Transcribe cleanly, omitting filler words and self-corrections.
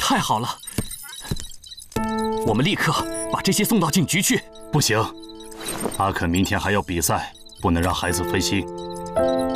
太好了！我们立刻把这些送到警局去。 不行，阿肯明天还要比赛，不能让孩子分心。